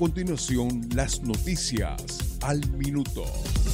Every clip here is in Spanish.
continuación, las noticias al minuto.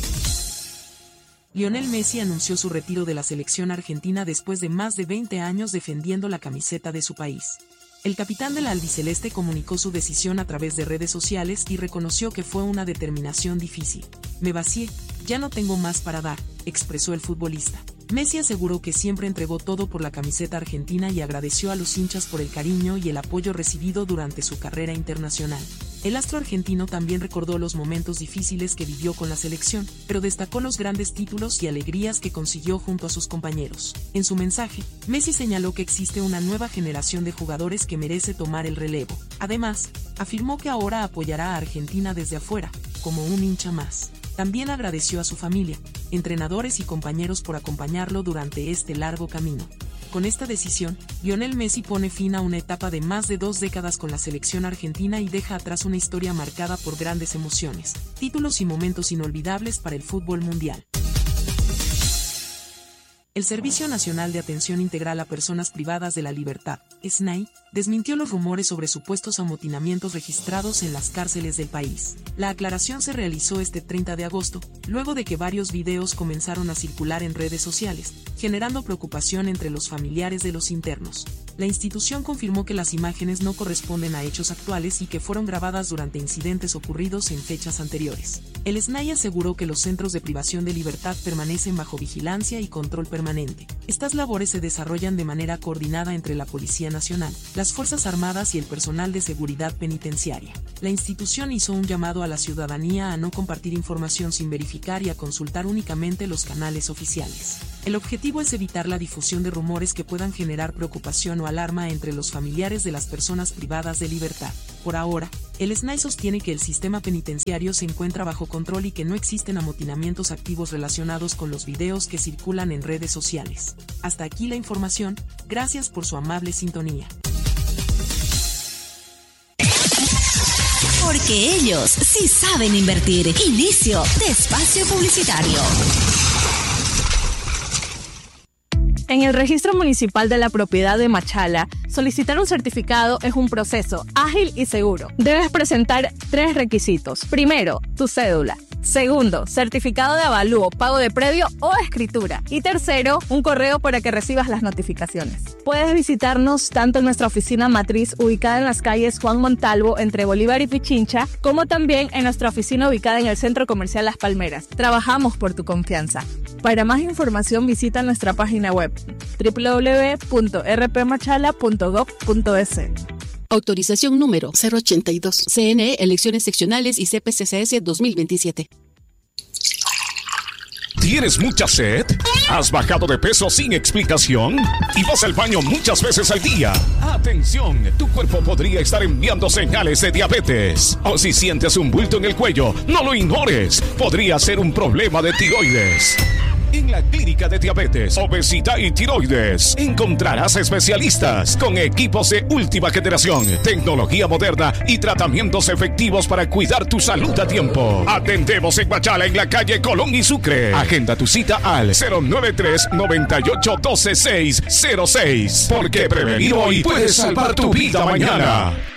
Lionel Messi anunció su retiro de la selección argentina después de más de 20 años defendiendo la camiseta de su país. El capitán de la albiceleste comunicó su decisión a través de redes sociales y reconoció que fue una determinación difícil. Me vacié, ya no tengo más para dar, expresó el futbolista. Messi aseguró que siempre entregó todo por la camiseta argentina y agradeció a los hinchas por el cariño y el apoyo recibido durante su carrera internacional. El astro argentino también recordó los momentos difíciles que vivió con la selección, pero destacó los grandes títulos y alegrías que consiguió junto a sus compañeros. En su mensaje, Messi señaló que existe una nueva generación de jugadores que merece tomar el relevo. Además, afirmó que ahora apoyará a Argentina desde afuera, como un hincha más. También agradeció a su familia, entrenadores y compañeros por acompañarlo durante este largo camino. Con esta decisión, Lionel Messi pone fin a una etapa de más de 2 décadas con la selección argentina y deja atrás una historia marcada por grandes emociones, títulos y momentos inolvidables para el fútbol mundial. El Servicio Nacional de Atención Integral a Personas Privadas de la Libertad, SNAI, desmintió los rumores sobre supuestos amotinamientos registrados en las cárceles del país. La aclaración se realizó este 30 de agosto, luego de que varios videos comenzaron a circular en redes sociales, generando preocupación entre los familiares de los internos. La institución confirmó que las imágenes no corresponden a hechos actuales y que fueron grabadas durante incidentes ocurridos en fechas anteriores. El SNAI aseguró que los centros de privación de libertad permanecen bajo vigilancia y control permanente. Estas labores se desarrollan de manera coordinada entre la Policía Nacional, las Fuerzas Armadas y el personal de seguridad penitenciaria. La institución hizo un llamado a la ciudadanía a no compartir información sin verificar y a consultar únicamente los canales oficiales. El objetivo es evitar la difusión de rumores que puedan generar preocupación o alarma entre los familiares de las personas privadas de libertad. Por ahora, el SNAI sostiene que el sistema penitenciario se encuentra bajo control y que no existen amotinamientos activos relacionados con los videos que circulan en redes sociales. Hasta aquí la información, gracias por su amable sintonía. Porque ellos sí saben invertir. Inicio de espacio publicitario. En el Registro Municipal de la Propiedad de Machala, solicitar un certificado es un proceso ágil y seguro. Debes presentar 3 requisitos. Primero, tu cédula. Segundo, certificado de avalúo, pago de previo o escritura. Y tercero, un correo para que recibas las notificaciones. Puedes visitarnos tanto en nuestra oficina matriz ubicada en las calles Juan Montalvo entre Bolívar y Pichincha, como también en nuestra oficina ubicada en el Centro Comercial Las Palmeras. Trabajamos por tu confianza. Para más información visita nuestra página web www.rpmachala.gov.es. Autorización número 082. CNE, Elecciones Seccionales y CPCCS 2027. ¿Tienes mucha sed? ¿Has bajado de peso sin explicación? ¿Y vas al baño muchas veces al día? ¡Atención! Tu cuerpo podría estar enviando señales de diabetes. O si sientes un bulto en el cuello, no lo ignores. Podría ser un problema de tiroides. En la Clínica de Diabetes, Obesidad y Tiroides encontrarás especialistas con equipos de última generación, tecnología moderna y tratamientos efectivos para cuidar tu salud a tiempo. Atendemos en Machala, en la calle Colón y Sucre. Agenda tu cita al 093-9812-606. Porque prevenir hoy puede salvar tu vida mañana.